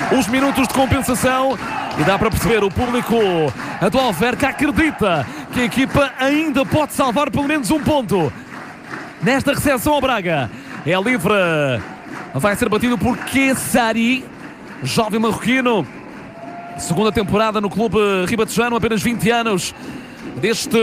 os minutos de compensação e dá para perceber, o público do Alverca acredita que a equipa ainda pode salvar pelo menos um ponto nesta recepção ao Braga. É livre, vai ser batido por Kessari, jovem marroquino, segunda temporada no clube ribatejano, apenas 20 anos deste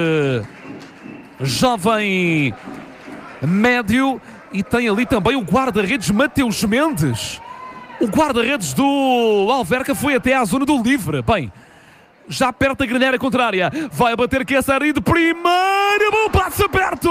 jovem médio. E tem ali também o guarda-redes Mateus Mendes. O guarda-redes do Alverca foi até à zona do livre. Bem, já perto da grande área contrária. Vai bater Kessari de primeira. Bom passo aberto.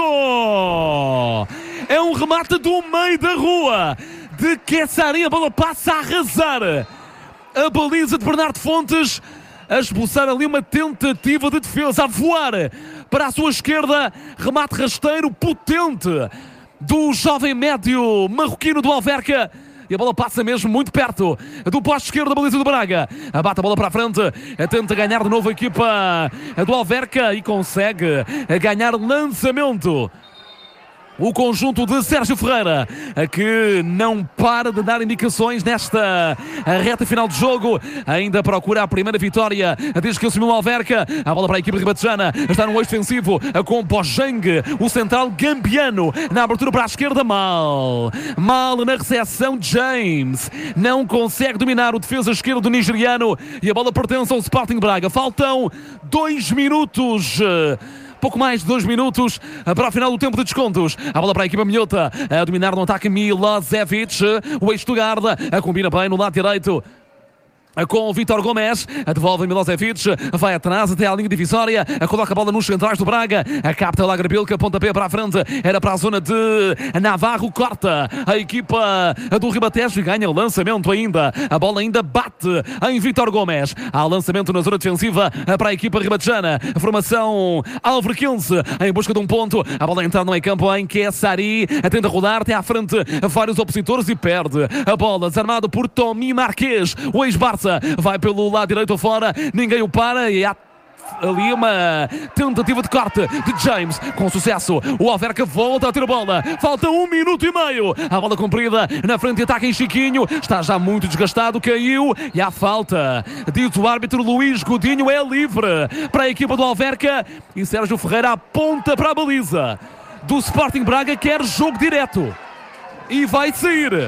É um remate do meio da rua de Kessari. A bola passa a arrasar a baliza de Bernardo Fontes, a expulsar ali uma tentativa de defesa, a voar para a sua esquerda. Remate rasteiro potente do jovem médio marroquino do Alverca. E a bola passa mesmo muito perto do poste esquerdo da baliza do Braga. Abate a bola para a frente, tenta ganhar de novo a equipa do Alverca e consegue ganhar lançamento. O conjunto de Sérgio Ferreira, que não para de dar indicações nesta reta final de jogo. Ainda procura a primeira vitória desde que assumiu o Alverca. A bola para a equipa ribatejana, está no eixo defensivo com Bojang, o central gambiano. Na abertura para a esquerda, mal na recepção, James não consegue dominar o defesa esquerdo do nigeriano. E a bola pertence ao Sporting Braga. Faltam 2 minutos. Pouco mais de 2 minutos para o final do tempo de descontos. A bola para a equipa minhota, a dominar no ataque Milosevic, o ex-Stuttgart, a combina bem no lado direito com o Vítor Gomes, devolve Milosevic, vai atrás até à linha divisória, coloca a bola nos centrais do Braga, capta o Lagerbilka, pontapé para a frente, era para a zona de Navarro, corta a equipa do Ribatejo e ganha o lançamento ainda. A bola ainda bate em Vítor Gomes. Há lançamento na zona defensiva para a equipa ribatejana. Formação alverquense em busca de um ponto. A bola entra no meio campo em Kessari, tenta rodar até à frente vários opositores e perde a bola, desarmado por Tomi Marquês, o ex-Barça. Vai pelo lado direito fora, ninguém o para e há ali uma tentativa de corte de James, com sucesso. O Alverca volta a ter a bola, falta 1 minuto e meio. A bola comprida na frente de ataque em Chiquinho, está já muito desgastado, caiu e há falta. Diz o árbitro Luís Godinho, é livre para a equipa do Alverca e Sérgio Ferreira aponta para a baliza do Sporting Braga, quer jogo direto e vai sair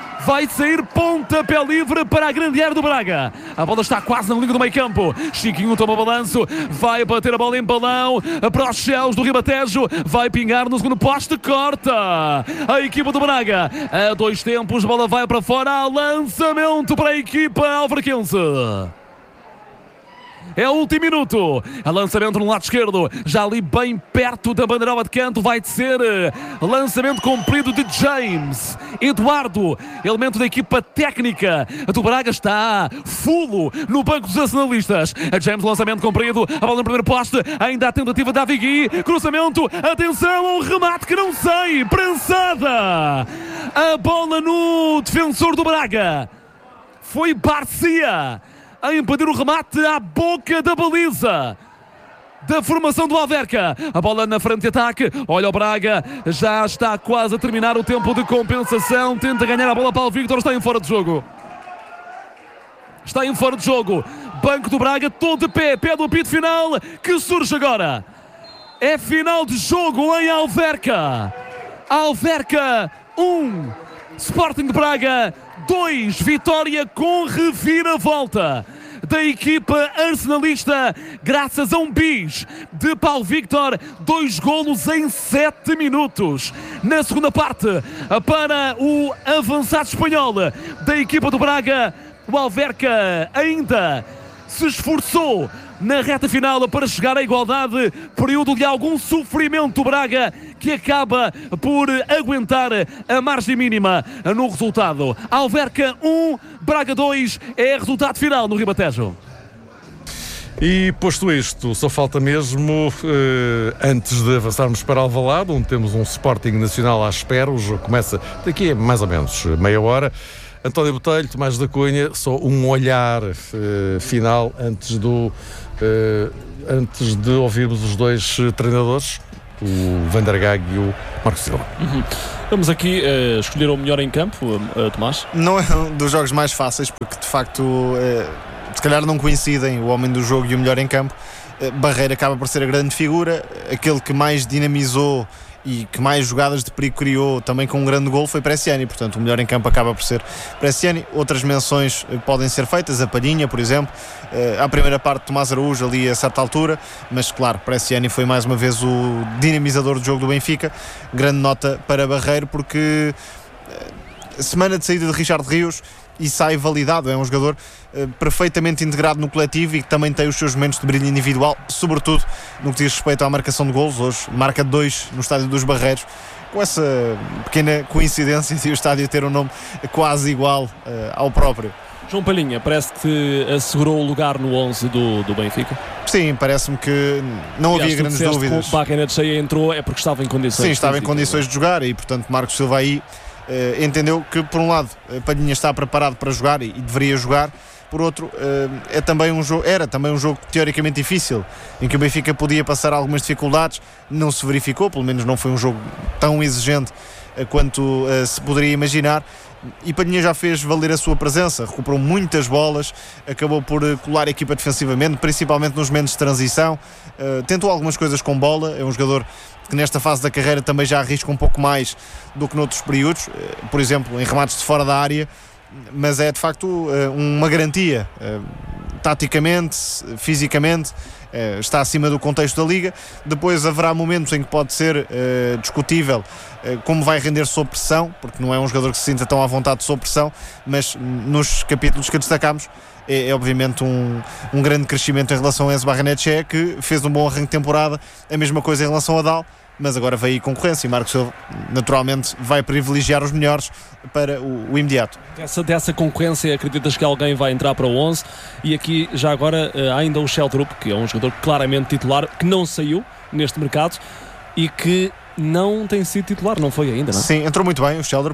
pontapé livre para a grande área do Braga. A bola está quase na linha do meio campo. Chiquinho toma balanço, vai bater a bola em balão para os céus do Ribatejo, vai pingar no segundo poste, corta a equipa do Braga. A 2 tempos, bola vai para fora, lançamento para a equipa alverquense. É o último minuto. A lançamento no lado esquerdo, já ali bem perto da bandeirola de canto, vai ser lançamento comprido de James. Eduardo, elemento da equipa técnica do Braga, está fulo no banco dos nacionalistas. James, lançamento comprido, a bola no primeiro poste, ainda a tentativa da Vigui, cruzamento, atenção, um remate que não sai, prensada. A bola no defensor do Braga. Foi Barcia a impedir o remate à boca da baliza da formação do Alverca. A bola na frente de ataque, olha o Braga, já está quase a terminar o tempo de compensação, tenta ganhar a bola para o Vítor, está em fora de jogo. Banco do Braga, todo de pé, pé do apito final, que surge agora. É final de jogo em Alverca. Alverca 1, Sporting de Braga 2, vitória com reviravolta da equipa arsenalista, graças a um bis de Paulo Vítor, 2 golos em 7 minutos. Na segunda parte, para o avançado espanhol da equipa do Braga, o Alverca ainda se esforçou na reta final para chegar à igualdade, período de algum sofrimento. Braga que acaba por aguentar a margem mínima no resultado. Alverca 1, Braga 2 é resultado final no Ribatejo. E posto isto, só falta mesmo, antes de avançarmos para Alvalade, onde temos um Sporting Nacional à espera, o jogo começa daqui a mais ou menos meia hora. António Botelho, Tomás da Cunha, só um olhar final antes de ouvirmos os dois treinadores, o Van der Gaag e o Marco Silva. Vamos aqui escolher o melhor em campo, Tomás. Não é um dos jogos mais fáceis, porque de facto se calhar não coincidem o homem do jogo e o melhor em campo. Barreiro acaba por ser a grande figura, aquele que mais dinamizou e que mais jogadas de perigo criou, também com um grande golo, foi Bresciani. Portanto, o melhor em campo acaba por ser Bresciani. Outras menções podem ser feitas, a Palhinha, por exemplo, à primeira parte de Tomás Araújo ali a certa altura, mas claro, Bresciani foi mais uma vez o dinamizador do jogo do Benfica. Grande nota para Barreiro, porque semana de saída de Richard Rios e sai validado, é um jogador perfeitamente integrado no coletivo e que também tem os seus momentos de brilho individual, sobretudo no que diz respeito à marcação de golos. Hoje marca 2 no estádio dos Barreiros, com essa pequena coincidência de o estádio ter um nome quase igual ao próprio. João Palhinha, parece que assegurou o lugar no 11 do Benfica? Sim, parece-me que não havia grandes dúvidas. O Baquena de Cheia entrou é porque estava em condições. Sim, estava em condições de jogar e portanto Marcos Silva aí entendeu que por um lado Palhinha está preparado para jogar e deveria jogar, por outro era também um jogo teoricamente difícil, em que o Benfica podia passar algumas dificuldades. Não se verificou, pelo menos não foi um jogo tão exigente quanto se poderia imaginar, e Palhinha já fez valer a sua presença, recuperou muitas bolas, acabou por colar a equipa defensivamente, principalmente nos momentos de transição, tentou algumas coisas com bola. É um jogador que nesta fase da carreira também já arrisca um pouco mais do que noutros períodos, por exemplo em remates de fora da área, mas é de facto uma garantia, taticamente, fisicamente, está acima do contexto da Liga. Depois haverá momentos em que pode ser discutível como vai render sob pressão, porque não é um jogador que se sinta tão à vontade sob pressão, mas nos capítulos que destacamos é obviamente um grande crescimento em relação a Enzo Barrenetxea, que fez um bom arranque de temporada. A mesma coisa em relação a Dal, mas agora veio aí concorrência e Marcos Silva naturalmente vai privilegiar os melhores para o imediato. Dessa concorrência, acreditas que alguém vai entrar para o 11? E aqui já agora ainda o Sheldrup, que é um jogador claramente titular, que não saiu neste mercado e que não tem sido titular, não foi ainda, não é? Sim, entrou muito bem o Sheldrup,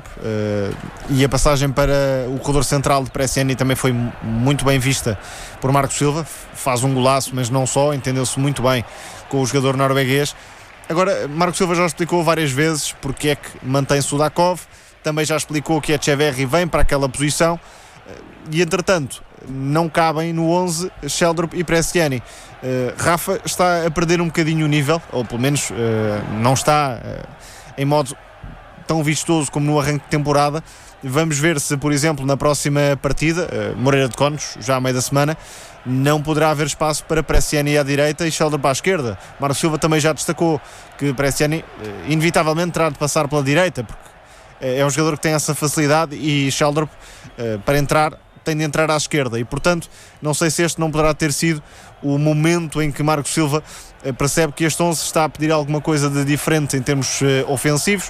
e a passagem para o corredor central de Bresciani também foi muito bem vista por Marcos Silva. Faz um golaço, mas não só, entendeu-se muito bem com o jogador norueguês. Agora, Marcos Silva já explicou várias vezes porque é que mantém Sudakov, também já explicou que Etcheverry vem para aquela posição, e entretanto não cabem no 11 Sheldrup e Bresciani. Rafa está a perder um bocadinho o nível, ou pelo menos não está em modo tão vistoso como no arranque de temporada. Vamos ver se, por exemplo, na próxima partida, Moreira de Cónegos, já à meio da semana, não poderá haver espaço para Bresciani à direita e Sheldrup à esquerda. Marcos Silva também já destacou que Bresciani inevitavelmente terá de passar pela direita, porque é um jogador que tem essa facilidade, e Sheldrup para entrar tem de entrar à esquerda, e portanto não sei se este não poderá ter sido o momento em que Marcos Silva percebe que este 11 está a pedir alguma coisa de diferente em termos ofensivos.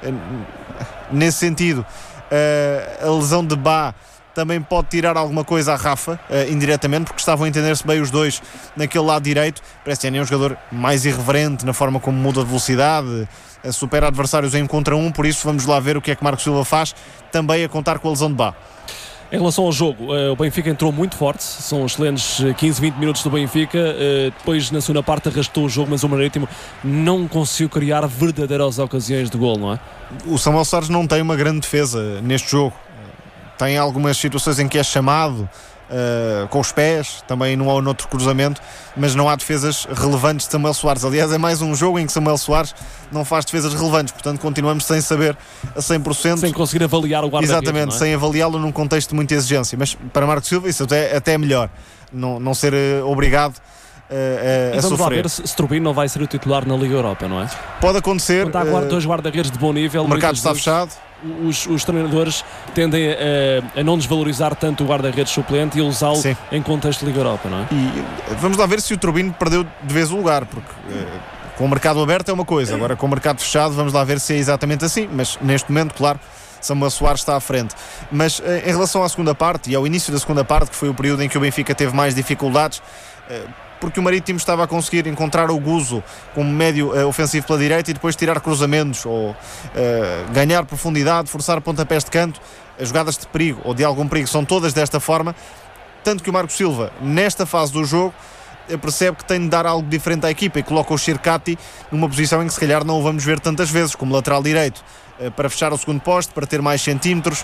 Nesse sentido, a lesão de Bá também pode tirar alguma coisa a Rafa, indiretamente, porque estavam a entender-se bem os dois naquele lado direito. Bresciani é um jogador mais irreverente na forma como muda de velocidade, supera adversários em 1 contra 1, por isso vamos lá ver o que é que Marcos Silva faz, também a contar com a lesão de Bá. Em relação ao jogo, o Benfica entrou muito forte, são excelentes 15, 20 minutos do Benfica, depois na segunda parte arrastou o jogo, mas o Marítimo não conseguiu criar verdadeiras ocasiões de gol, não é? O Samuel Soares não tem uma grande defesa neste jogo, tem algumas situações em que é chamado com os pés, também num ou noutro cruzamento, mas não há defesas relevantes de Samuel Soares. Aliás, é mais um jogo em que Samuel Soares não faz defesas relevantes, portanto continuamos sem saber a 100%, sem conseguir avaliar o guarda-redes. Exatamente, não é? Sem avaliá-lo num contexto de muita exigência, mas para Marcos Silva isso até é melhor, não ser obrigado a vamos sofrer. lá ver se Turbin não vai ser o titular na Liga Europa, não é? Pode acontecer. Quando há dois guarda-redes de bom nível, o mercado está fechado. Os treinadores tendem a não desvalorizar tanto o guarda-redes suplente e usá-lo em contexto de Liga Europa, não é? E vamos lá ver se o Turbin perdeu de vez o lugar, porque com o mercado aberto é uma coisa, agora com o mercado fechado vamos lá ver se é exatamente assim, mas neste momento, claro, Samuel Soares está à frente. Mas em relação à segunda parte e ao início da segunda parte, que foi o período em que o Benfica teve mais dificuldades, porque o Marítimo estava a conseguir encontrar o Guzo como médio ofensivo pela direita e depois tirar cruzamentos ou ganhar profundidade, forçar pontapés de canto. As jogadas de perigo ou de algum perigo são todas desta forma, tanto que o Marcos Silva nesta fase do jogo percebe que tem de dar algo diferente à equipa e coloca o Xercati numa posição em que se calhar não o vamos ver tantas vezes, como lateral direito, para fechar o segundo poste, para ter mais centímetros,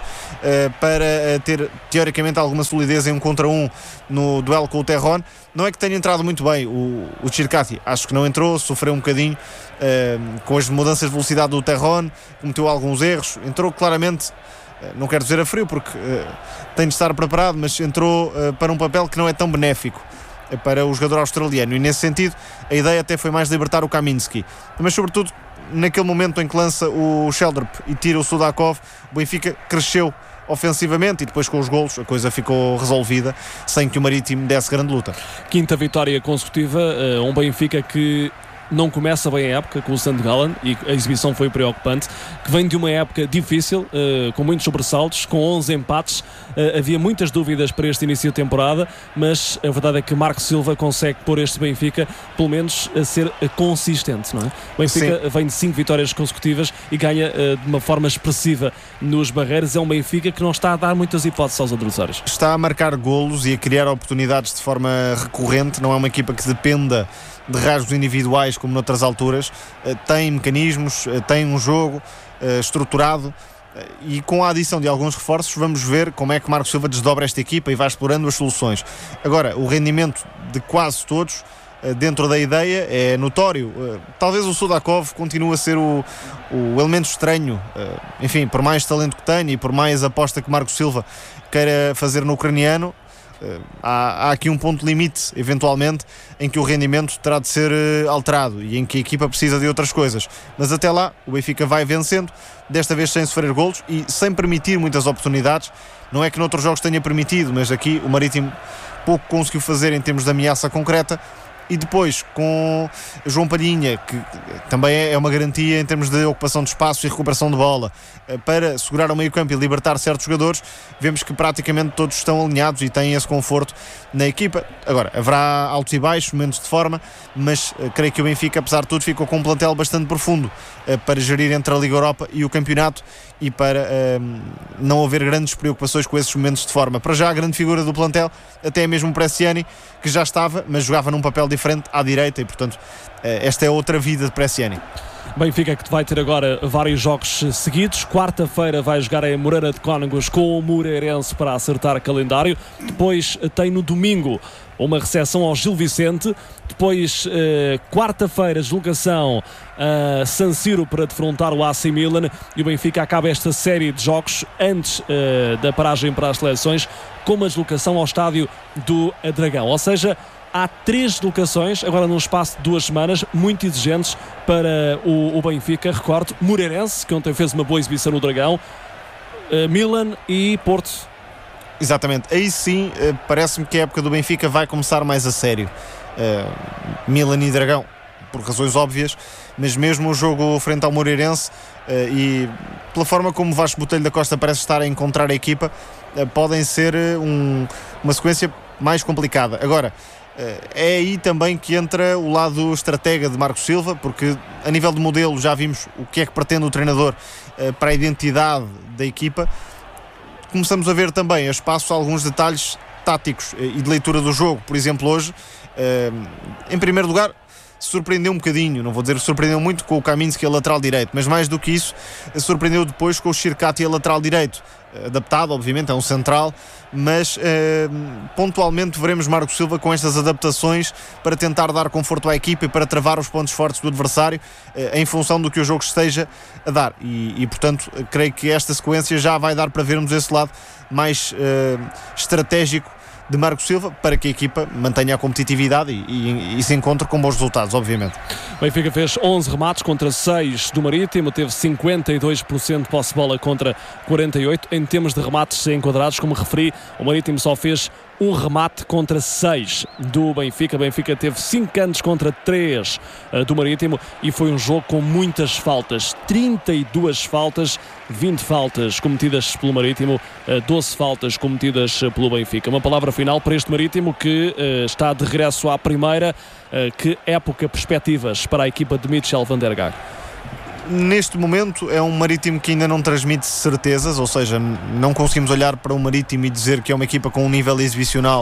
para ter teoricamente alguma solidez em 1 contra 1 no duelo com o Terron. Não é que tenha entrado muito bem o Xercati, acho que não entrou, sofreu um bocadinho com as mudanças de velocidade do Terron, cometeu alguns erros, entrou claramente, não quero dizer a frio porque tem de estar preparado, mas entrou para um papel que não é tão benéfico para o jogador australiano, e nesse sentido a ideia até foi mais libertar o Kaminski, mas sobretudo naquele momento em que lança o Sheldrup e tira o Sudakov, o Benfica cresceu ofensivamente e depois com os golos a coisa ficou resolvida sem que o Marítimo desse grande luta. Quinta vitória consecutiva, um Benfica que não começa bem a época com o St. Gallen, e a exibição foi preocupante, que vem de uma época difícil, com muitos sobressaltos, com 11 empates. Havia muitas dúvidas para este início de temporada, mas a verdade é que Marco Silva consegue pôr este Benfica pelo menos a ser consistente, não é? O Benfica Sim. Vem de 5 vitórias consecutivas e ganha de uma forma expressiva nos Barreiros. É um Benfica que não está a dar muitas hipóteses aos adversários. Está a marcar golos e a criar oportunidades de forma recorrente, não é uma equipa que dependa de rasgos individuais como noutras alturas, tem mecanismos, tem um jogo estruturado, e com a adição de alguns reforços vamos ver como é que Marco Silva desdobra esta equipa e vai explorando as soluções. Agora, o rendimento de quase todos dentro da ideia é notório. Talvez o Sudakov continue a ser o elemento estranho, enfim, por mais talento que tenha e por mais aposta que Marco Silva queira fazer no ucraniano, há aqui um ponto limite, eventualmente, em que o rendimento terá de ser alterado e em que a equipa precisa de outras coisas. Mas até lá, o Benfica vai vencendo, desta vez sem sofrer golos e sem permitir muitas oportunidades. Não é que noutros jogos tenha permitido, mas aqui o Marítimo pouco conseguiu fazer em termos de ameaça concreta. E depois com João Palhinha, que também é uma garantia em termos de ocupação de espaço e recuperação de bola, para segurar o meio campo e libertar certos jogadores, vemos que praticamente todos estão alinhados e têm esse conforto na equipa. Agora, haverá altos e baixos, momentos de forma, mas creio que o Benfica, apesar de tudo, ficou com um plantel bastante profundo para gerir entre a Liga Europa e o campeonato e para não haver grandes preocupações com esses momentos de forma. Para já, a grande figura do plantel, até mesmo o Bresciani, que já estava, mas jogava num papel diferente à direita e, portanto, esta é outra vida de Bresciani. Benfica que vai ter agora vários jogos seguidos. Quarta-feira vai jogar em Moreira de Cónegos com o Moreirense para acertar calendário. Depois tem no domingo uma recepção ao Gil Vicente. Depois, quarta-feira, deslocação a San Siro para defrontar o AC Milan. E o Benfica acaba esta série de jogos antes da paragem para as seleções com uma deslocação ao estádio do Dragão. Ou seja, há 3 deslocações, agora num espaço de 2 semanas, muito exigentes para o Benfica. Recordo, Moreirense, que ontem fez uma boa exibição no Dragão, Milan e Porto. Exatamente, aí sim parece-me que a época do Benfica vai começar mais a sério. Milan e Dragão, por razões óbvias, mas mesmo o jogo frente ao Moreirense e pela forma como Vasco Botelho da Costa parece estar a encontrar a equipa, podem ser uma sequência mais complicada. Agora, é aí também que entra o lado estratega de Marco Silva, porque a nível de modelo já vimos o que é que pretende o treinador para a identidade da equipa. Começamos a ver também a espaço alguns detalhes táticos e de leitura do jogo. Por exemplo, hoje, em primeiro lugar, surpreendeu um bocadinho, não vou dizer que surpreendeu muito com o Kaminski a lateral direito, mas mais do que isso, surpreendeu depois com o Xercati a lateral direito, adaptado, obviamente, é um central, mas pontualmente veremos Marco Silva com estas adaptações para tentar dar conforto à equipa e para travar os pontos fortes do adversário em função do que o jogo esteja a dar e portanto, creio que esta sequência já vai dar para vermos esse lado mais estratégico de Marco Silva, para que a equipa mantenha a competitividade e se encontre com bons resultados, obviamente. O Benfica fez 11 remates contra 6 do Marítimo, teve 52% de posse de bola contra 48%. Em termos de remates enquadrados, como referi, o Marítimo só fez um remate contra 6 do Benfica. O Benfica teve 5 cantos contra 3 do Marítimo e foi um jogo com muitas faltas, 32 faltas, 20 faltas cometidas pelo Marítimo, 12 faltas cometidas pelo Benfica. Uma palavra final para este Marítimo que está de regresso à primeira. Que época, perspectivas para a equipa de Michel van der Gaag? Neste momento é um Marítimo que ainda não transmite certezas, ou seja, não conseguimos olhar para o Marítimo e dizer que é uma equipa com um nível exibicional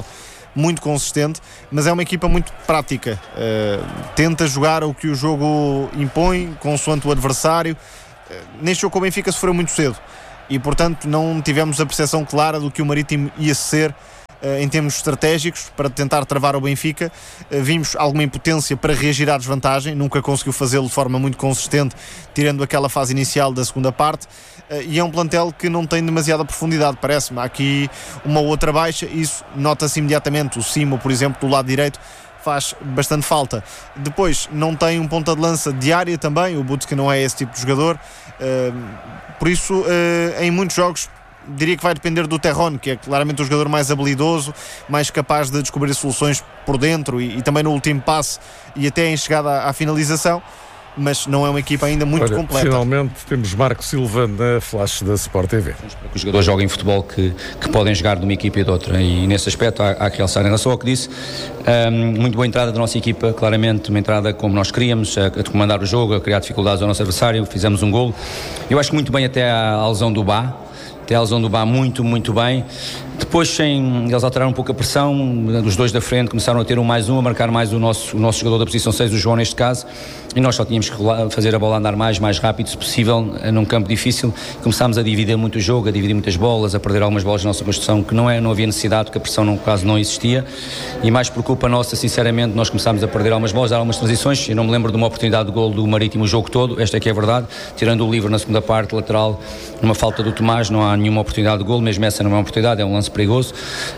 muito consistente, mas é uma equipa muito prática, tenta jogar o que o jogo impõe, consoante o adversário. Neste jogo com o Benfica sofreu muito cedo e, portanto, não tivemos a percepção clara do que o Marítimo ia ser em termos estratégicos para tentar travar o Benfica. Vimos alguma impotência para reagir à desvantagem, nunca conseguiu fazê-lo de forma muito consistente, tirando aquela fase inicial da segunda parte, e é um plantel que não tem demasiada profundidade, parece-me. Há aqui uma outra baixa, isso nota-se imediatamente. O Simo, por exemplo, do lado direito, faz bastante falta. Depois não tem um ponta de lança de área também, o Butzke não é esse tipo de jogador, por isso em muitos jogos diria que vai depender do Terron, que é claramente o jogador mais habilidoso, mais capaz de descobrir soluções por dentro e também no último passe e até em chegada à finalização, mas não é uma equipa ainda muito completa. Finalmente temos Marco Silva na flash da Sport TV. Para que os jogadores joguem futebol que podem jogar de uma equipa e de outra, e nesse aspecto há que realçar. Em relação ao que disse, muito boa entrada da nossa equipa, claramente uma entrada como nós queríamos, a comandar o jogo, a criar dificuldades ao nosso adversário, fizemos um golo. Eu acho que muito bem até à lesão do Bá, muito, muito bem. Depois eles alteraram um pouco a pressão, os dois da frente começaram a ter um mais um, a marcar mais o nosso jogador da posição 6, o João neste caso, e nós só tínhamos que fazer a bola andar mais rápido se possível, num campo difícil. Começámos a dividir muito o jogo, a dividir muitas bolas, a perder algumas bolas na nossa construção, que não havia necessidade, porque a pressão quase não existia, e mais por culpa nossa, sinceramente, nós começámos a perder algumas bolas, algumas transições. Eu não me lembro de uma oportunidade de golo do Marítimo o jogo todo, esta é que é a verdade, tirando o livre na segunda parte, lateral, numa falta do Tomás, não há nenhuma oportunidade de golo, mesmo essa não é uma oportunidade, é um lance perigoso.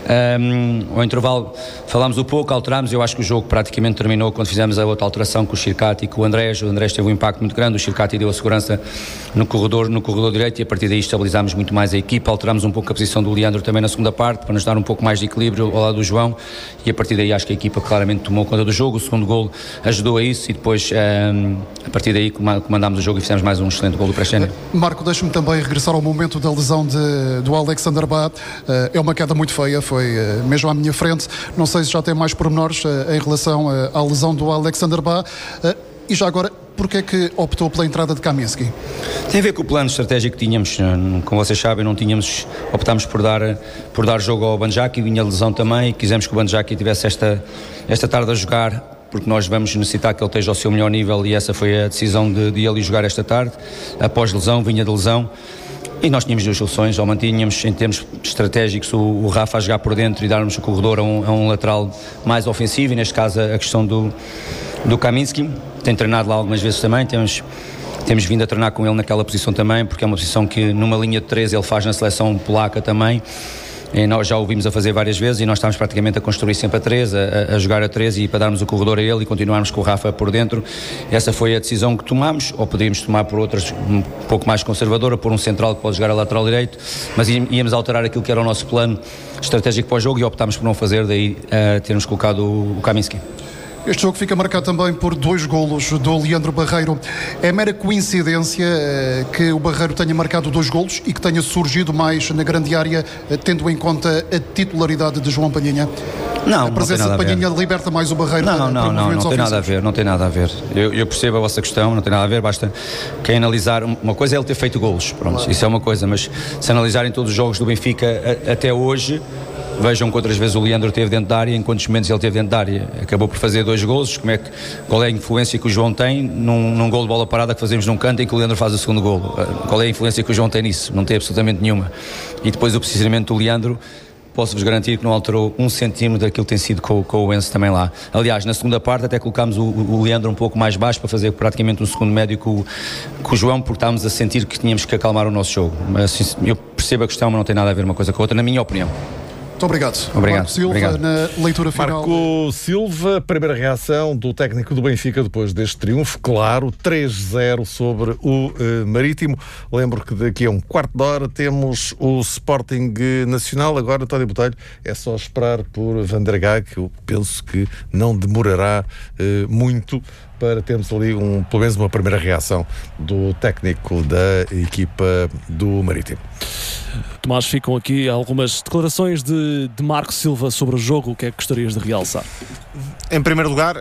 Ao intervalo falámos um pouco, alterámos. Eu acho que o jogo praticamente terminou quando fizemos a outra alteração com o Chircati e com o Andrés. O Andrés teve um impacto muito grande, o Chircati deu a segurança no corredor direito, e a partir daí estabilizámos muito mais a equipa. Alterámos um pouco a posição do Leandro também na segunda parte, para nos dar um pouco mais de equilíbrio ao lado do João, e a partir daí acho que a equipa claramente tomou conta do jogo. O segundo golo ajudou a isso, e depois a partir daí comandámos o jogo e fizemos mais um excelente golo do Presténio. Marco, deixe-me também regressar ao momento da lesão do Alexander Bá. É uma queda muito feia, foi mesmo à minha frente. Não sei se já tem mais pormenores em relação à lesão do Alexander Bá. E já agora, porquê é que optou pela entrada de Kaminski? Tem a ver com o plano estratégico que tínhamos. Como vocês sabem, optámos por dar jogo ao Banjaki, vinha lesão também, e quisemos que o Banjaki tivesse esta tarde a jogar, porque nós vamos necessitar que ele esteja ao seu melhor nível, e essa foi a decisão de ele ir jogar esta tarde. Após lesão, vinha de lesão, e nós tínhamos duas soluções: ou mantínhamos em termos estratégicos o Rafa a jogar por dentro e darmos o corredor a um lateral mais ofensivo, e neste caso a questão do Kaminski. Tem treinado lá algumas vezes também, temos vindo a treinar com ele naquela posição também, porque é uma posição que numa linha de 3 ele faz na seleção polaca também, e nós já o vimos a fazer várias vezes, e nós estamos praticamente a construir sempre a 3, a jogar a 3, e para darmos o corredor a ele e continuarmos com o Rafa por dentro. Essa foi a decisão que tomámos, ou podíamos tomar por outras um pouco mais conservadora, por um central que pode jogar a lateral direito, mas íamos alterar aquilo que era o nosso plano estratégico para o jogo, e optámos por não fazer, daí termos colocado o Kaminski. Este jogo fica marcado também por 2 golos do Leandro Barreiro. É mera coincidência que o Barreiro tenha marcado 2 golos e que tenha surgido mais na grande área, tendo em conta a titularidade de João Palhinha? Não, a presença de Palhinha liberta mais o Barreiro para movimentos ofensivos? Não tem nada a ver. Eu percebo a vossa questão, não tem nada a ver, basta quem analisar. Uma coisa é ele ter feito golos, pronto, claro. Isso é uma coisa, mas se analisarem todos os jogos do Benfica até hoje, vejam quantas vezes o Leandro esteve dentro da área, em quantos momentos ele esteve dentro da área. Acabou por fazer 2 golos. Qual é a influência que o João tem num golo de bola parada que fazemos num canto em que o Leandro faz o segundo golo? Qual é a influência que o João tem nisso? Não tem absolutamente nenhuma. E depois o posicionamento do Leandro, posso-vos garantir que não alterou 1 centímetro daquilo que tem sido com o Enzo também lá. Aliás, na segunda parte até colocámos o Leandro um pouco mais baixo para fazer praticamente um segundo médio com o João, porque estávamos a sentir que tínhamos que acalmar o nosso jogo. Mas eu percebo a questão, mas não tem nada a ver uma coisa com a outra, na minha opinião. Muito obrigado. Marco Silva, na leitura final. Marco Silva, primeira reação do técnico do Benfica depois deste triunfo, claro, 3-0 sobre o Marítimo. Lembro que daqui a um quarto de hora temos o Sporting Nacional. Agora, António Botelho, é só esperar por Van der Gaag, que eu penso que não demorará muito para termos ali pelo menos uma primeira reação do técnico da equipa do Marítimo. Tomás, ficam aqui algumas declarações de Marco Silva sobre o jogo. O que é que gostarias de realçar? Em primeiro lugar,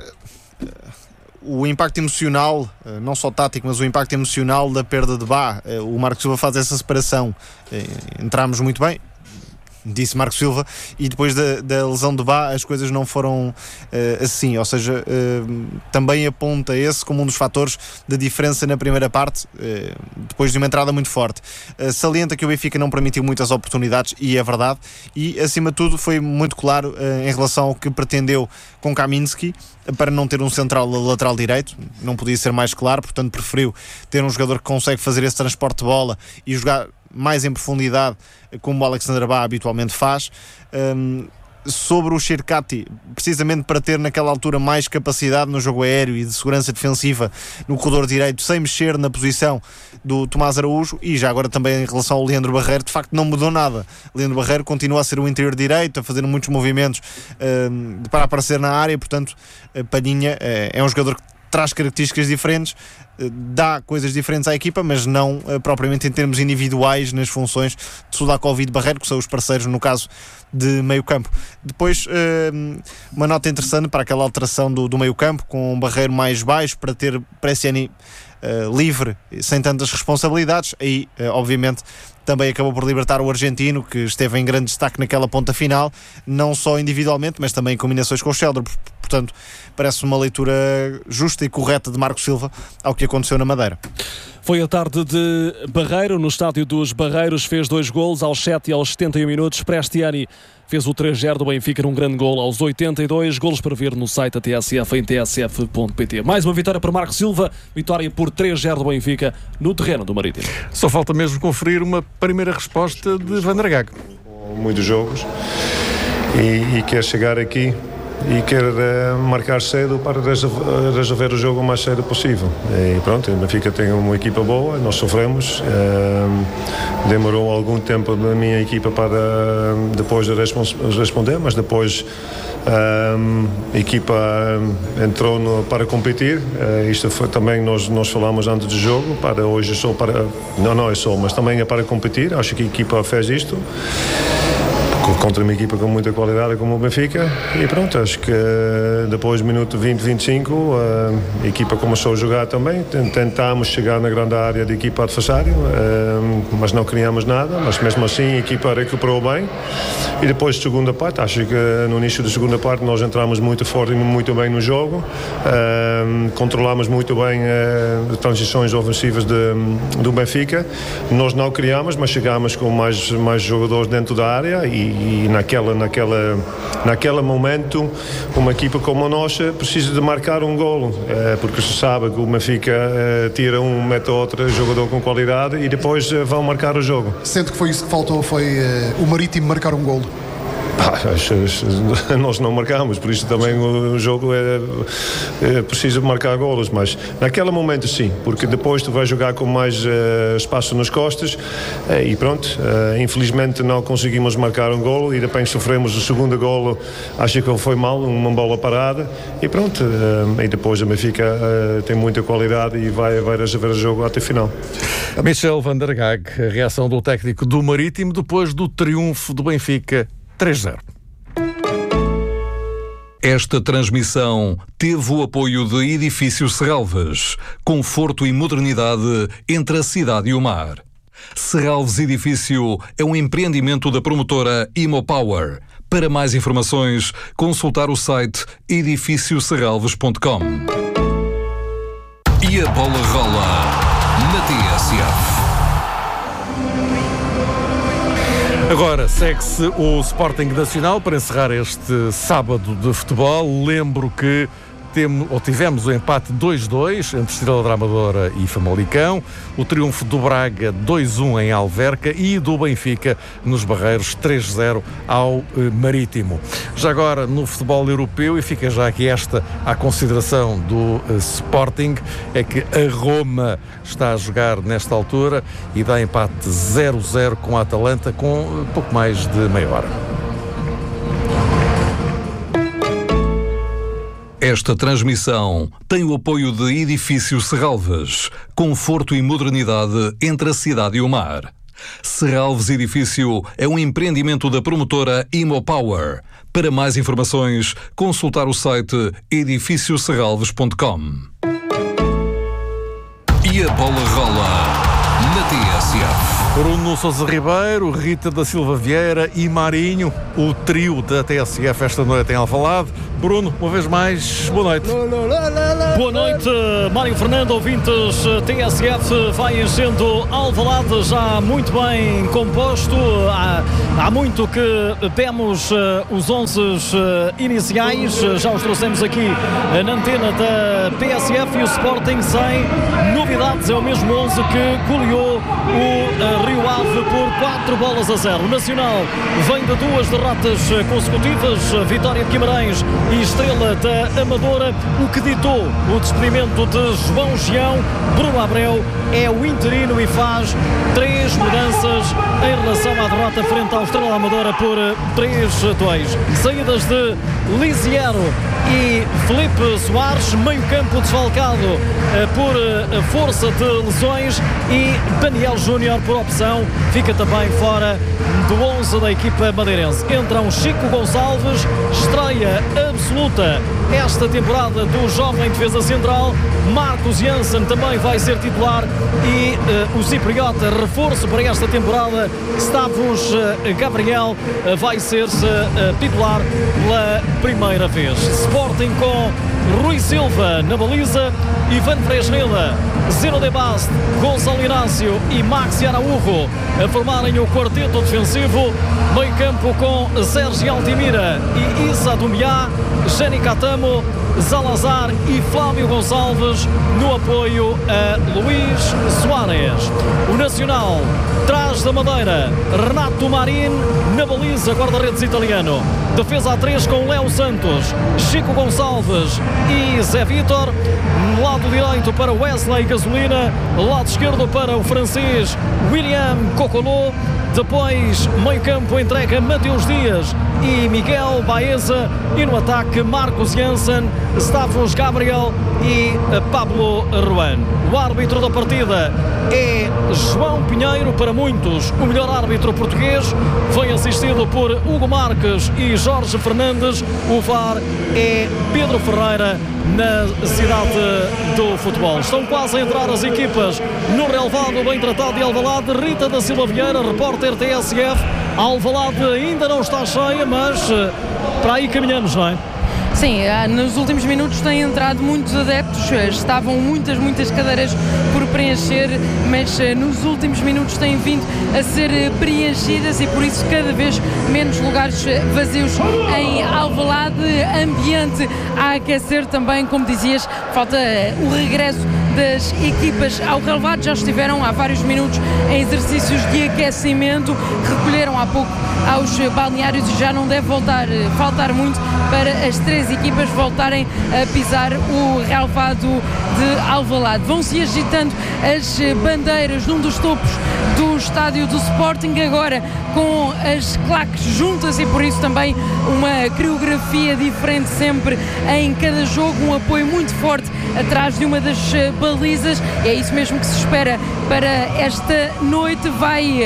o impacto emocional, não só tático, mas o impacto emocional da perda de Bá. O Marco Silva faz essa separação. Entramos muito bem, disse Marco Silva, e depois da lesão de Bá as coisas não foram assim, ou seja, também aponta esse como um dos fatores da diferença na primeira parte, depois de uma entrada muito forte. Salienta que o Benfica não permitiu muitas oportunidades, e é verdade, e acima de tudo foi muito claro em relação ao que pretendeu com Kaminski, para não ter um central lateral direito, não podia ser mais claro, portanto preferiu ter um jogador que consegue fazer esse transporte de bola e jogar mais em profundidade, como o Alexander Bá habitualmente faz. Sobre o Xercati, precisamente para ter naquela altura mais capacidade no jogo aéreo e de segurança defensiva no corredor direito, sem mexer na posição do Tomás Araújo. E já agora também em relação ao Leandro Barreiro, de facto não mudou nada. Leandro Barreiro continua a ser o interior direito, a fazer muitos movimentos para aparecer na área, portanto Palhinha é um jogador que traz características diferentes, dá coisas diferentes à equipa, mas não propriamente em termos individuais nas funções de Sudakov e de Barreiro, que são os parceiros no caso de meio campo. Depois uma nota interessante para aquela alteração do meio campo, com um Barreiro mais baixo, para ter Bresciani livre, sem tantas responsabilidades. Aí obviamente também acabou por libertar o argentino, que esteve em grande destaque naquela ponta final, não só individualmente, mas também em combinações com o Sheldon. Portanto, parece uma leitura justa e correta de Marco Silva ao que aconteceu na Madeira. Foi a tarde de Barreiro, no estádio dos Barreiros, fez 2 golos aos 7 e aos 71 minutos. Prestiani fez o 3-0 do Benfica num grande golo aos 82. Golos para ver no site da TSF em tsf.pt. Mais uma vitória para Marco Silva, vitória por 3-0 do Benfica no terreno do Marítimo. Só falta mesmo conferir uma primeira resposta de Van der Gaag. Muitos jogos e quer chegar aqui e quer marcar cedo para resolver o jogo o mais cedo possível. E pronto, o Benfica tem uma equipa boa, nós sofremos. Demorou algum tempo na minha equipa para depois de responder, mas depois a equipa entrou para competir. Isto foi também, nós falamos antes do jogo, para hoje só para, não é só, mas também é para competir. Acho que a equipa fez isto contra uma equipa com muita qualidade como o Benfica, e pronto, acho que depois do minuto 20-25 a equipa começou a jogar também, tentámos chegar na grande área da equipa adversária, mas não criamos nada, mas mesmo assim a equipa recuperou bem. E depois de segunda parte, acho que no início da segunda parte nós entramos muito forte e muito bem no jogo, controlámos muito bem as transições ofensivas do Benfica. Nós não criámos, mas chegámos com mais jogadores dentro da área, e naquele momento uma equipa como a nossa precisa de marcar um golo, porque se sabe que o Benfica tira um, mete outro jogador com qualidade e depois vão marcar o jogo. Sente que foi isso que faltou, foi o Marítimo marcar um golo? Nós não marcámos, por isso também o jogo precisa marcar golos, mas naquele momento sim, porque depois tu vais jogar com mais espaço nas costas, e pronto, infelizmente não conseguimos marcar um golo e depois sofremos o segundo golo. Acho que foi mal, uma bola parada, e pronto, e depois o Benfica tem muita qualidade e vai resolver o jogo até o final. Michel Van der Gaag, a reação do técnico do Marítimo depois do triunfo do Benfica 3-0. Esta transmissão teve o apoio de Edifício Serralves, conforto e modernidade entre a cidade e o mar. Serralves Edifício é um empreendimento da promotora Imopower. Para mais informações, consultar o site edifícioserralves.com. E a bola rola na TSF. Agora segue-se o Sporting Nacional para encerrar este sábado de futebol. Lembro que tivemos o empate 2-2 entre Estrela da Amadora e Famalicão, o triunfo do Braga 2-1 em Alverca e do Benfica nos Barreiros 3-0 ao Marítimo. Já agora no futebol europeu, e fica já aqui esta à consideração do Sporting, é que a Roma está a jogar nesta altura e dá empate 0-0 com a Atalanta com pouco mais de meia hora. Esta transmissão tem o apoio de Edifício Serralves, conforto e modernidade entre a cidade e o mar. Serralves Edifício é um empreendimento da promotora Imopower. Para mais informações, consultar o site edifícioserralves.com. E a bola rola na TSF. Bruno Sousa Ribeiro, Rita da Silva Vieira e Marinho, o trio da TSF esta noite em Alvalade. Bruno, uma vez mais, boa noite. Boa noite, Mário Fernando, ouvintes. TSF vai enchendo Alvalade já muito bem composto. Há muito que demos os 11 iniciais, já os trouxemos aqui na antena da TSF, e o Sporting sem novidades, é o mesmo 11 que goleou o Rio Ave por 4-0. O Nacional vem de 2 derrotas consecutivas, vitória de Guimarães e Estrela da Amadora, o que ditou o despedimento de João Gião. Bruno Abreu é o interino e faz 3 mudanças em relação à derrota frente ao Estrela da Amadora por 3-2. Saídas de Lisiero e Felipe Soares, meio campo desfalcado por força de lesões, e Daniel Júnior por opção fica também fora do 11 da equipa madeirense. Entram Chico Gonçalves, estreia absoluta esta temporada do jovem defesa central. Marcos Jansen também vai ser titular, e o cipriota, reforço para esta temporada, Stavros Gabriel, vai ser titular pela primeira vez. Sporting com Rui Silva na baliza, Ivan Fresneda, Zeno de Bast, Gonçalo Inácio e Maxi Araújo a formarem o quarteto defensivo. Meio campo com Sérgio Altimira e Issa Dumiá, Jenny Catamo, Salazar e Flávio Gonçalves no apoio a Luís Soares. O Nacional traz da Madeira Renato Marin na baliza, guarda-redes italiano. Defesa a 3 com Léo Santos, Chico Gonçalves e Zé Vítor. Lado direito para Wesley Gasolina, lado esquerdo para o francês William Cocolô. Depois, meio campo entrega Mateus Dias e Miguel Baeza, e no ataque Marcos Jansen, Stavros Gabriel e Pablo Ruan. O árbitro da partida é João Pinheiro, para muitos o melhor árbitro português, vem assistido por Hugo Marques e Jorge Fernandes. O VAR é Pedro Ferreira, na cidade do futebol. Estão quase a entrar as equipas no relevado bem tratado de Alvalade. Rita da Silva Vieira, repórter TSF. Alvalade ainda não está cheia, mas para aí caminhamos, não é? Sim, nos últimos minutos têm entrado muitos adeptos, estavam muitas cadeiras por preencher, mas nos últimos minutos têm vindo a ser preenchidas, e por isso cada vez menos lugares vazios em Alvalade. Ambiente a aquecer também, como dizias, falta o regresso das equipas ao relevado. Já estiveram há vários minutos em exercícios de aquecimento, recolheram há pouco aos balneários e já não deve faltar muito para as 3 equipas voltarem a pisar o relevado de Alvalade. Vão-se agitando as bandeiras num dos topos do estádio do Sporting, agora com as claques juntas, e por isso também uma coreografia diferente sempre em cada jogo, um apoio muito forte atrás de uma das balizas. É isso mesmo que se espera para esta noite. Vai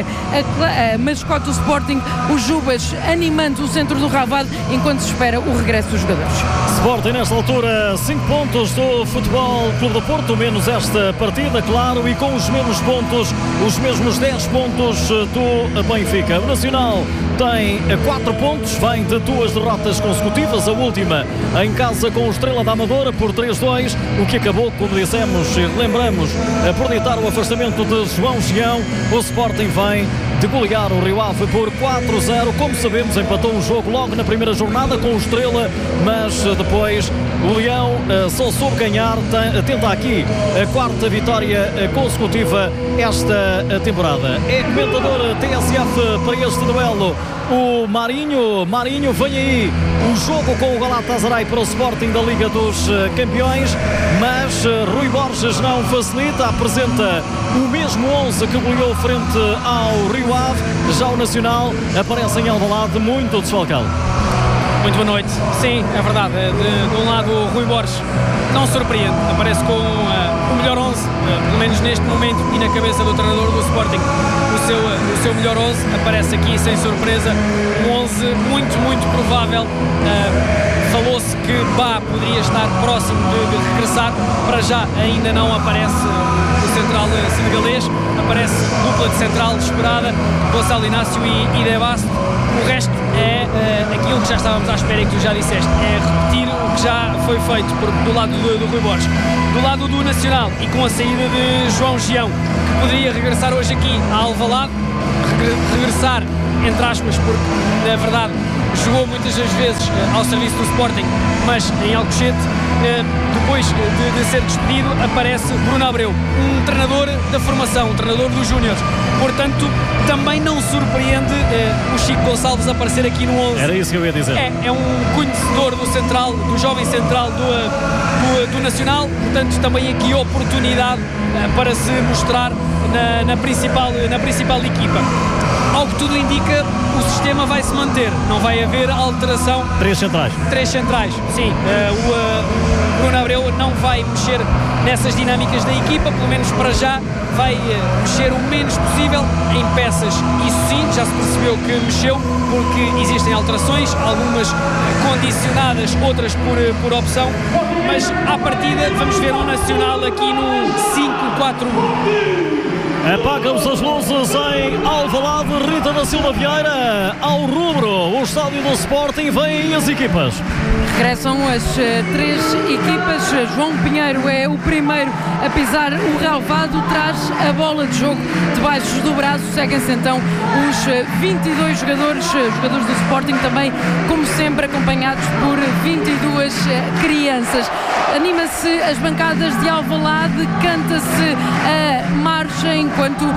a mascote do Sporting, o Jubas, animando o centro do relevado enquanto se espera o regresso dos jogadores. Sporting nesta altura 5 pontos do Futebol Clube do Porto, menos esta partida, claro, e com os menos pontos, os mesmos 10 pontos do Benfica. O Nacional tem 4 pontos, vem de 2 derrotas consecutivas, a última em casa com o Estrela da Amadora por 3-2, o que acabou, como dissemos e lembramos, por ditar o afastamento de João Gião. O Sporting vem de golear o Rio Ave por 4-0. Como sabemos, empatou um jogo logo na primeira jornada com o Estrela, mas depois o Leão só soube ganhar. Tenta aqui a 4ª vitória consecutiva esta temporada. É comentador TSF para este duelo o Marinho. Vem aí o jogo com o Galatasaray para o Sporting da Liga dos Campeões, mas Rui Borges não facilita, apresenta o mesmo 11 que goleou frente ao Rio Ave. Já o Nacional aparece em Alvalade muito desfalcado. Muito boa noite. Sim, é verdade. De um lado, o Rui Borges não surpreende, aparece com o melhor 11, pelo menos neste momento, e na cabeça do treinador do Sporting o seu melhor 11, aparece aqui sem surpresa, um 11 muito provável. falou-se que Bá poderia estar próximo de regressar. Para já ainda não aparece o central senegalês, aparece dupla de central esperada, Gonçalo Inácio e Debasto. O resto é aquilo que já estávamos à espera e que tu já disseste, é repetir o que já foi feito do lado do Rui Borges. Do lado do Nacional, e com a saída de João Gião, que poderia regressar hoje aqui a Alvalade, regressar entre aspas, porque na verdade jogou muitas das vezes ao serviço do Sporting, mas em Alcochete. Depois de ser despedido, aparece Bruno Abreu, um treinador da formação, um treinador dos júniores. Portanto, também não surpreende o Chico Gonçalves aparecer aqui no 11. Era isso que eu ia dizer. É um conhecedor do central, do jovem central do Nacional. Portanto, também aqui oportunidade para se mostrar na principal equipa. Ao que tudo indica, o sistema vai se manter, não vai haver alteração. Três centrais, sim. O Bruno Abreu não vai mexer nessas dinâmicas da equipa, pelo menos para já vai mexer o menos possível em peças. Isso sim, já se percebeu que mexeu, porque existem alterações, algumas condicionadas, outras por opção, mas à partida vamos ver um Nacional aqui no 5-4-1. Apagam-se as luzes em Alvalade. Rita da Silva Vieira ao rubro. O estádio do Sporting, vêm as equipas. Regressam as três equipas. João Pinheiro é o primeiro a pisar o relvado, traz a bola de jogo debaixo do braço. Seguem-se então os 22 jogadores do Sporting, também, como sempre, acompanhados por 22 crianças. Anima-se as bancadas de Alvalade, canta-se a marcha enquanto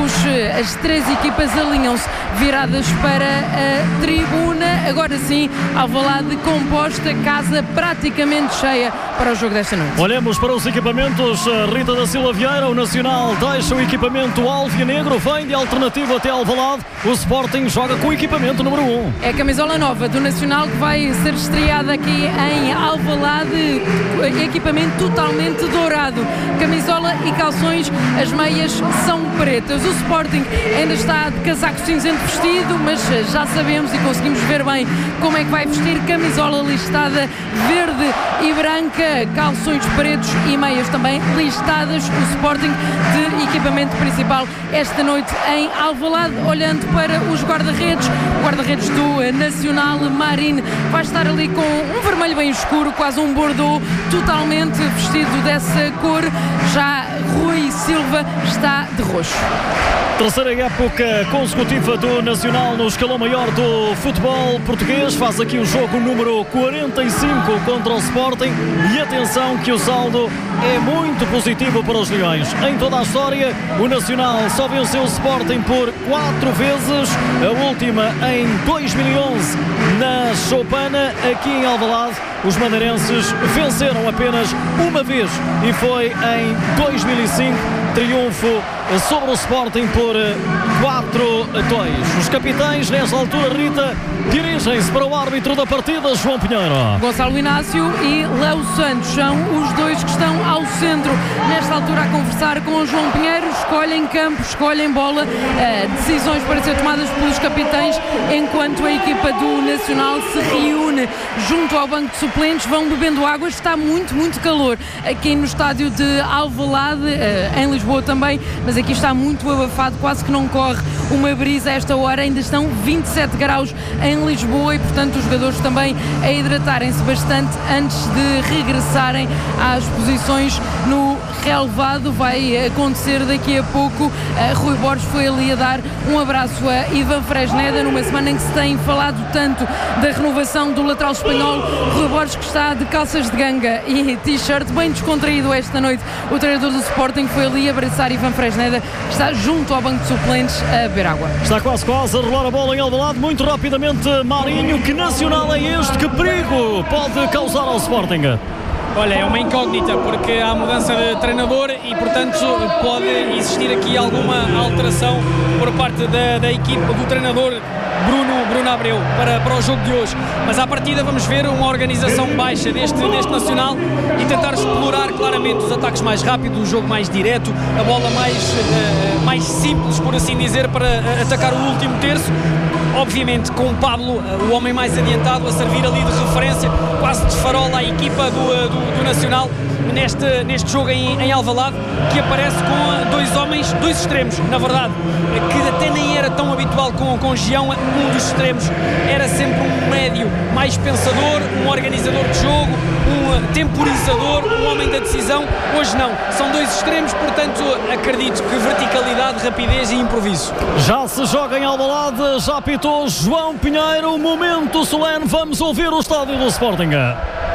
as três equipas alinham-se viradas para a tribuna. Agora sim, Alvalade composta, casa praticamente cheia para o jogo desta noite. Olhamos para os equipamentos. Rita da Silva Vieira, o Nacional deixa o equipamento alvinegro, vem de alternativo até Alvalade. O Sporting joga com o equipamento número 1. É a camisola nova do Nacional que vai ser estreada aqui em Alvalade. Equipamento totalmente dourado, camisola e calções, as meias são pretas. O Sporting ainda está de casaco cinzento vestido, mas já sabemos e conseguimos ver bem como é que vai vestir. Camisola listada verde e branca, calções pretos e meias também listadas. O Sporting de equipamento principal esta noite em Alvalade. Olhando para os guarda-redes, o guarda-redes do Nacional, Marin, vai estar ali com um vermelho bem escuro, quase um bordeaux, totalmente vestido dessa cor. Já Rui Silva está de roxo. Terceira época consecutiva do Nacional no escalão maior do futebol português. Faz aqui o jogo número 45 contra o Sporting. E atenção que o saldo é muito positivo para os Leões. Em toda a história, o Nacional só venceu o Sporting por 4 vezes. A última em 2011 na Choupana, aqui em Alvalade. Os madeirenses venceram apenas uma vez e foi em 2005, triunfo sobre o Sporting por 4-2. Os capitães, nesta altura, Rita, dirigem-se para o árbitro da partida, João Pinheiro. Gonçalo Inácio e Léo Santos são os dois que estão ao centro, nesta altura, a conversar com o João Pinheiro. Escolhem campo, escolhem bola, decisões para ser tomadas pelos capitães, enquanto a equipa do Nacional se reúne junto ao banco de suplentes, vão bebendo água. Está muito, muito calor aqui no estádio de Alvalade, em Lisboa também, mas aqui está muito abafado, quase que não corre uma brisa a esta hora. Ainda estão 27 graus em Lisboa e, portanto, os jogadores também a hidratarem-se bastante antes de regressarem às posições no relevado. Vai acontecer daqui a pouco. Rui Borges foi ali a dar um abraço a Ivan Fresneda, numa semana em que se tem falado tanto da renovação do lateral espanhol. Rui Borges, que está de calças de ganga e t-shirt, bem descontraído esta noite. O treinador do Sporting foi ali abraçar Ivan Fresneda, que está junto ao banco de suplentes a beber água. Está quase a rolar a bola em Alvalade. Muito rapidamente, Marinho. Que Nacional é este? Que perigo pode causar ao Sporting? Olha, é uma incógnita, porque há mudança de treinador e, portanto, pode existir aqui alguma alteração por parte da equipa, do treinador Bruno Abreu para o jogo de hoje. Mas à partida vamos ver uma organização baixa deste Nacional e tentar explorar claramente os ataques mais rápidos, o jogo mais direto, a bola mais simples, por assim dizer, para atacar o último terço. obviamente com o Pablo, o homem mais adiantado, a servir ali de referência, quase de farol à equipa do Nacional neste jogo em Alvalade, que aparece com dois extremos, na verdade, que até nem era tão habitual com Gião. Um dos extremos era sempre um médio mais pensador, um organizador de jogo, um temporizador, um homem da decisão. Hoje não, são dois extremos, portanto acredito que verticalidade, rapidez e improviso. Já se joga em Alvalade, já apitou João Pinheiro, momento solene, vamos ouvir o estádio do Sporting.